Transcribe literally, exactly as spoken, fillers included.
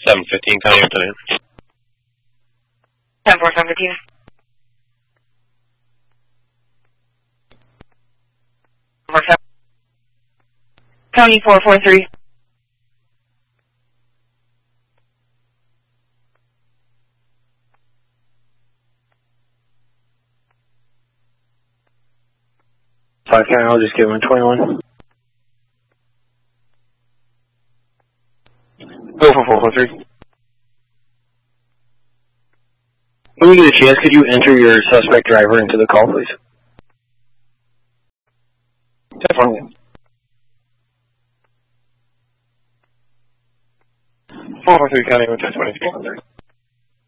seven fifteen, County Lieutenant. ten four seven fifteen. County four four three. five County, I'll just give him a twenty-one. Go for four four three. When you get a chance, could you enter your suspect driver into the call, please? Definitely. four four three, County one ten twenty-three.